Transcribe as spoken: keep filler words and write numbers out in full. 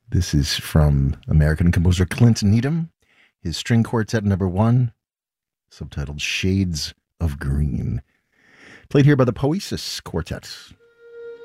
This is from American composer Clint Needham, his string quartet number one, subtitled Shades of Green. Played here by the Poesis Quartet.